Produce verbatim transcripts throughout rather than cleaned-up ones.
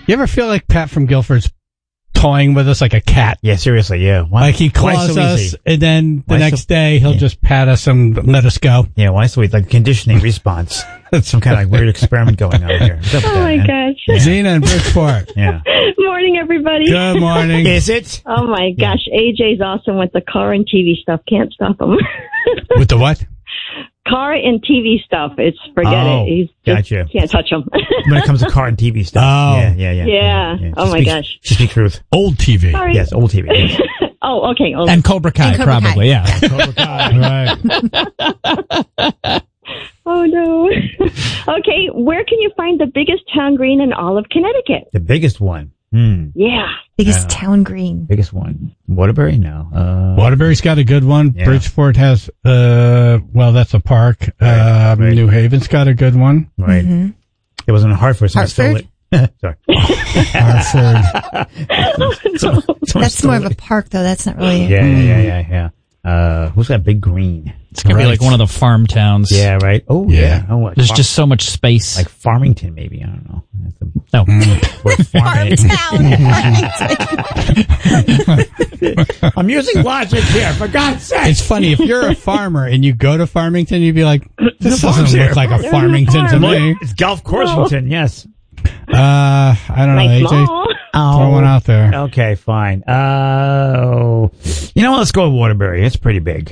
You ever feel like Pat from Guilford's toying with us like a cat? Yeah, seriously, yeah. Why, like he claws so us, easy? and then the Why next so, day he'll yeah. just pat us and let us go. Yeah, why so easy? Like conditioning response. That's some kind of like weird experiment going on here. What's up with Oh that, my man? gosh. Yeah. Zena and Bridgeport. Yeah. Morning, everybody. Good morning. Is it? Oh my gosh, A J's awesome with the car and T V stuff. Can't stop him. With the what? Car and T V stuff. It's forget Oh, it. He's just, gotcha. can't touch him. When it comes to car and T V stuff. Oh. Yeah, yeah, yeah. Yeah. yeah. Oh She my speaks, gosh. She speaks truth. Old T V. Sorry. Yes, old T V. Yes. Oh, okay. Oh, And Cobra Kai, And Cobra probably, Kai. yeah. Cobra Kai. Right. oh no. Okay, where can you find the biggest town green in all of Connecticut? The biggest one. Hmm. Yeah. Biggest Uh, town green. Biggest one. Waterbury? No. Uh, Waterbury's got a good one. Yeah. Bridgeport has, uh, well, that's a park. Right, Um, right. New Haven's got a good one. Right. Mhm. It was in Hartford, so I stole Hartford? it. Sorry. Hartford. Someone That's stole more of a it. park, though. That's not really. Yeah, yeah, yeah, yeah, yeah. Uh, who's got big green? It's going to be Right. like one of the farm towns. Yeah, right. Oh, yeah. Yeah. Oh, like There's far- just so much space. like Farmington, maybe. I don't know. That's the, no. we're farming Farmtown. I'm using logic here, for God's sake. It's funny, if you're a farmer and you go to Farmington, you'd be like, this farm's doesn't here. look like a There's a Farmington to farm. me. It's Gulf Corsington, yes. Uh, I don't know, Nice A J. mall. Throw one out there. Okay, fine. Uh, you know what? Let's go with Waterbury. It's pretty big.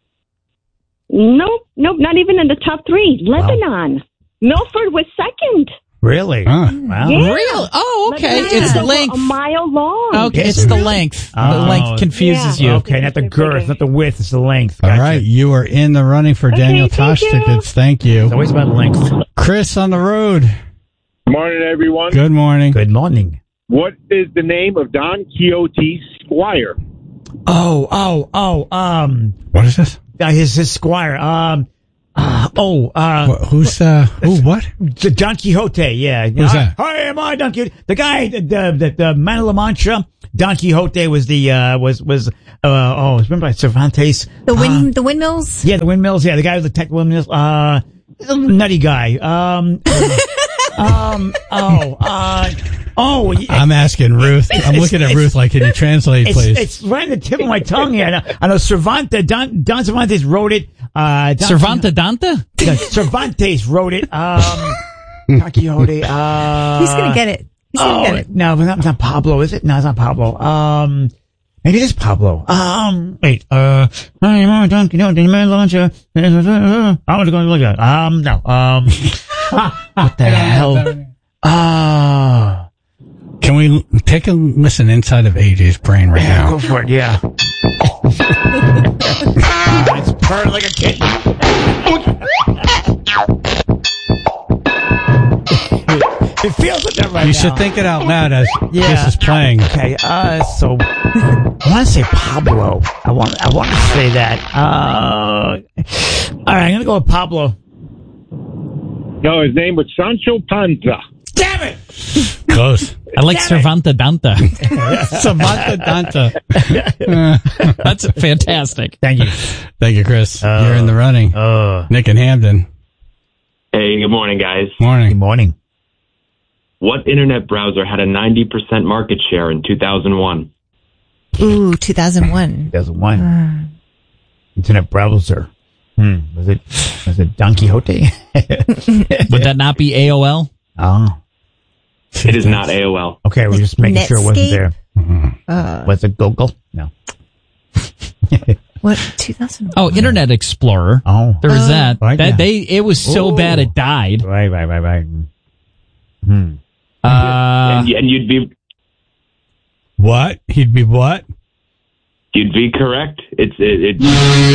Nope, nope, not even in the top three. Lebanon. Milford was second. Really? Huh. Wow. Yeah. Real? Oh, okay. Lebanon It's is the over length. a mile long. Okay, Is it's it the really? length. Oh. The length confuses Yeah. you. Okay, not the girth, not the width, it's the length. All Gotcha. right, you are in the running for Okay, Daniel thank Tosh you. tickets. Thank you. It's always about length. Chris on the road. Morning, everyone. Good morning. Good morning. What is the name of Don Quixote's squire? Oh, oh, oh, um, What is this? uh, his, his squire, um, uh, oh, uh, Wh- Who's, uh, who, what? the Don Quixote, yeah. Who's that? Hi, am I Don Quixote? The guy, the, the, the, the Man of La Mancha, Don Quixote was the, uh, was, was, uh, oh, it's remember by Cervantes? The wind, Uh, the windmills. yeah, the windmills, yeah, the guy with the tech windmills, uh, the nutty guy, um, um, oh, uh, oh, yeah. I'm asking Ruth. I'm looking at it's- Ruth like, can you translate, It's, please? it's right on the tip of my tongue here. I know, I know Cervantes, Don, Don Cervantes wrote it. Uh, Don Cervanta Danta? No, Cervantes wrote it. Um, Don Quixote. Uh, He's gonna get it. He's gonna oh, get it. no, but not, it's not Pablo, is it? No, it's not Pablo. Um, maybe it is Pablo. Um, wait. Uh, I'm Don Quixote, man, launch a- I want to go and look at it. Um, no. Um, what the hell? Ah. Can we l- take a listen inside of A J's brain right Yeah, now? go for it, yeah. uh, it's purring like a kitten. It feels like that right You now. should think it out loud as Yeah. this is playing. Okay, uh, so I want to say Pablo. I want, I want to say that. Uh, all right, I'm gonna go with Pablo. No, his name was Sancho Panza. Damn it! Close. I like Damn it. Cervanta Danta. Samantha Danta. That's fantastic. Thank you. Thank you, Chris. Uh, You're in the running. Uh, Nick and Hamden. Hey, good morning, guys. good Morning. morning. What internet browser had a ninety percent market share in two thousand one? Ooh, two thousand one. There's one. Internet browser. Hmm. Was it? Was it Don Quixote? Would that not be A O L? Oh. It is not A O L. Okay, we're just making sure it wasn't Netscape? there. Uh, Was it Google? No. what? two thousand one. Oh, Internet Explorer. Oh. There was that. Right, that yeah. they it was so Ooh. bad it died. Right, right, right, right. Hmm. Uh, and, and you'd be What? He'd be what? you'd be correct. It's it, it's